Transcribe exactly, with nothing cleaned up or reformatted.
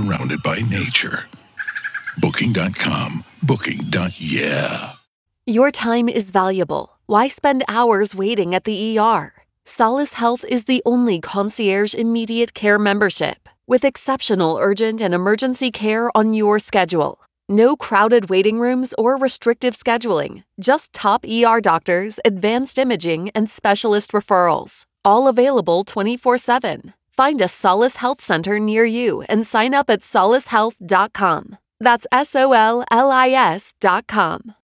surrounded by nature. Booking dot com. Booking. Yeah. Your time is valuable. Why spend hours waiting at the E R? Solace Health is the only concierge immediate care membership with exceptional urgent and emergency care on your schedule. No crowded waiting rooms or restrictive scheduling. Just top E R doctors, advanced imaging, and specialist referrals. All available twenty-four seven. Find a Solace Health Center near you and sign up at solace health dot com. That's S O L L I S dot com.